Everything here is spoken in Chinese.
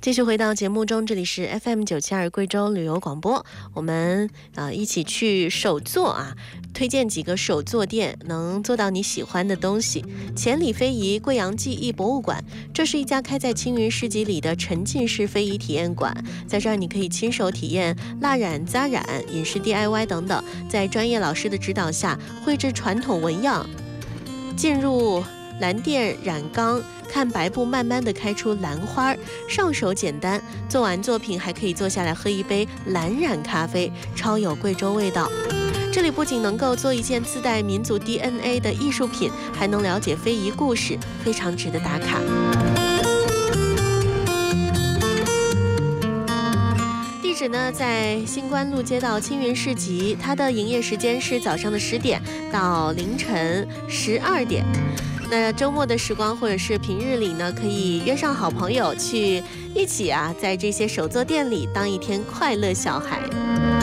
继续回到节目中，这里是 FM972贵州旅游广播，我们一起去手作推荐几个手作店，能做到你喜欢的东西。千里非遗贵阳技艺博物馆，这是一家开在青云市集里的沉浸式非遗体验馆，在这儿你可以亲手体验蜡染、扎染、饮食 DIY 等等，在专业老师的指导下绘制传统纹样，进入蓝靛染缸，看白布慢慢的开出兰花，上手简单，做完作品还可以坐下来喝一杯蓝染咖啡，超有贵州味道。这里不仅能够做一件自带民族 DNA 的艺术品，还能了解非遗故事，非常值得打卡。地址呢在新关路街道青云市集，它的营业时间是早上的10点到凌晨12点。那周末的时光或者是平日里呢，可以约上好朋友去一起在这些手作店里当一天快乐小孩。